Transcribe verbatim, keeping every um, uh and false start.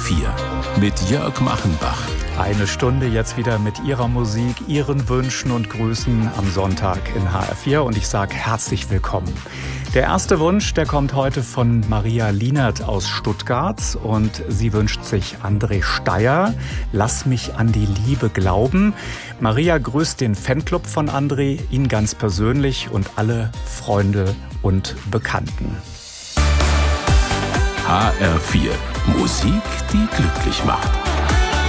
vier mit Jörg Machenbach. Eine Stunde jetzt wieder mit Ihrer Musik, Ihren Wünschen und Grüßen am Sonntag in H R vier und ich sage herzlich willkommen. Der erste Wunsch, der kommt heute von Maria Lienert aus Stuttgart und sie wünscht sich André Steyer, Lass mich an die Liebe glauben. Maria grüßt den Fanclub von André, ihn ganz persönlich und alle Freunde und Bekannten. H R vier, Musik, die glücklich macht.